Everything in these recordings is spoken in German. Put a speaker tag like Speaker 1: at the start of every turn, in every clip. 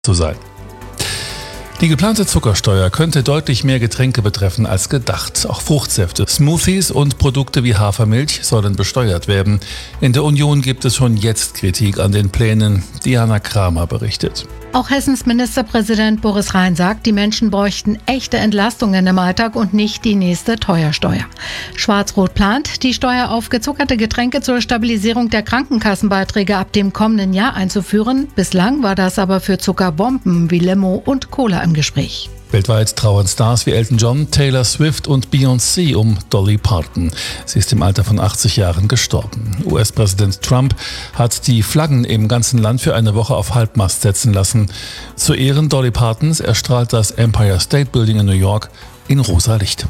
Speaker 1: zu sein. Die geplante Zuckersteuer könnte deutlich mehr Getränke betreffen als gedacht. Auch Fruchtsäfte, Smoothies und Produkte wie Hafermilch sollen besteuert werden. In der Union gibt es schon jetzt Kritik an den Plänen. Diana Kramer berichtet.
Speaker 2: Auch Hessens Ministerpräsident Boris Rhein sagt, die Menschen bräuchten echte Entlastungen im Alltag und nicht die nächste Teuersteuer. Schwarz-Rot plant, die Steuer auf gezuckerte Getränke zur Stabilisierung der Krankenkassenbeiträge ab dem kommenden Jahr einzuführen. Bislang war das aber für Zuckerbomben wie Limo und Cola im Gespräch.
Speaker 1: Weltweit trauern Stars wie Elton John, Taylor Swift und Beyoncé um Dolly Parton. Sie ist im Alter von 80 Jahren gestorben. US-Präsident Trump hat die Flaggen im ganzen Land für eine Woche auf Halbmast setzen lassen. Zu Ehren Dolly Partons erstrahlt das Empire State Building in New York in rosa Licht.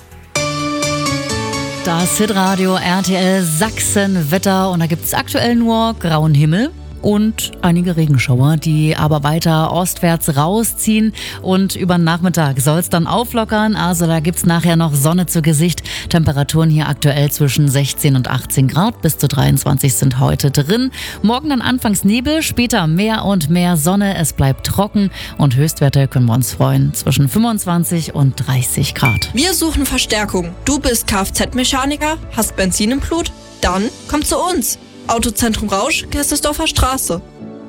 Speaker 3: Das Hitradio RTL Sachsen-Wetter und da gibt es aktuell nur grauen Himmel und einige Regenschauer, die aber weiter ostwärts rausziehen und über den Nachmittag soll es dann auflockern. Also da gibt's nachher noch Sonne zu Gesicht. Temperaturen hier aktuell zwischen 16 und 18 Grad, bis zu 23 sind heute drin. Morgen dann anfangs Nebel, später mehr und mehr Sonne. Es bleibt trocken und Höchstwerte können wir uns freuen zwischen 25 und 30 Grad.
Speaker 4: Wir suchen Verstärkung. Du bist Kfz-Mechaniker, hast Benzin im Blut? Dann komm zu uns. Autozentrum Rausch, Gerstesdorfer Straße.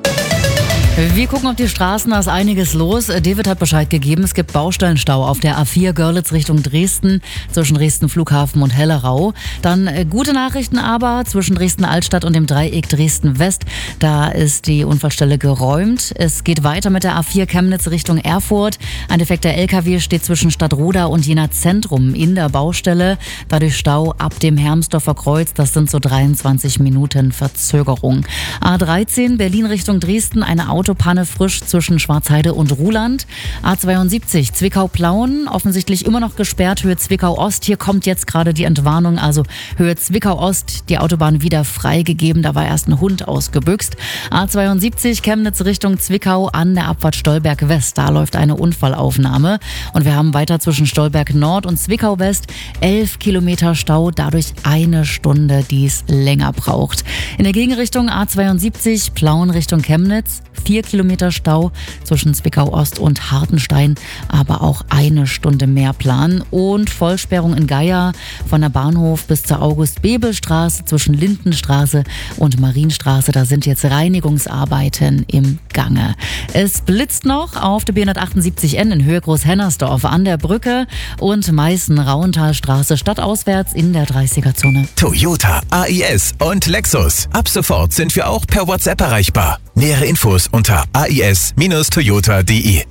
Speaker 3: Wir gucken auf die Straßen, da ist einiges los. David hat Bescheid gegeben, es gibt Baustellenstau auf der A4 Görlitz Richtung Dresden, zwischen Dresden Flughafen und Hellerau. Dann gute Nachrichten aber zwischen Dresden Altstadt und dem Dreieck Dresden West. Da ist die Unfallstelle geräumt. Es geht weiter mit der A4 Chemnitz Richtung Erfurt. Ein defekter LKW steht zwischen Stadtroda und Jena Zentrum in der Baustelle. Dadurch Stau ab dem Hermsdorfer Kreuz. Das sind so 23 Minuten Verzögerung. A13 Berlin Richtung Dresden, eine Autopanne frisch zwischen Schwarzheide und Ruhland. A72 Zwickau-Plauen, offensichtlich immer noch gesperrt, Höhe Zwickau-Ost. Hier kommt jetzt gerade die Entwarnung, also Höhe Zwickau-Ost, die Autobahn wieder freigegeben. Da war erst ein Hund ausgebüxt. A72 Chemnitz Richtung Zwickau an der Abfahrt Stolberg West. Da läuft eine Unfallaufnahme. Und wir haben weiter zwischen Stolberg Nord und Zwickau West 11 Kilometer Stau, dadurch eine Stunde, die es länger braucht. In der Gegenrichtung A72 Plauen Richtung Chemnitz 4 Kilometer Stau zwischen Zwickau Ost und Hartenstein, aber auch eine Stunde mehr Plan. Und Vollsperrung in Geier von der Bahnhof bis zur August-Bebel-Straße zwischen Lindenstraße und Marienstraße. Da sind jetzt Reinigungsarbeiten im Gange. Es blitzt noch auf der B178N in Höhe Großhennersdorf an der Brücke und Meißen-Rauentalstraße stadtauswärts in der 30er-Zone.
Speaker 5: Toyota, AIS und Lexus. Ab sofort sind wir auch per WhatsApp erreichbar. Nähere Infos unter ais-toyota.de.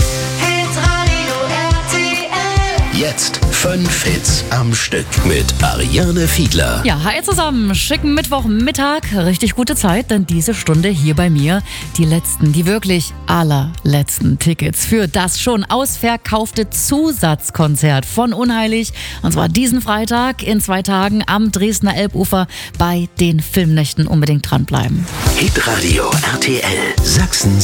Speaker 6: Jetzt 5 Hits am Stück mit Ariane Fiedler.
Speaker 3: Ja, hi zusammen. Schicken Mittwochmittag. Richtig gute Zeit, denn diese Stunde hier bei mir die wirklich allerletzten Tickets für das schon ausverkaufte Zusatzkonzert von Unheilig. Und zwar diesen Freitag in 2 Tagen am Dresdner Elbufer bei den Filmnächten. Unbedingt dranbleiben.
Speaker 6: Hitradio RTL Sachsen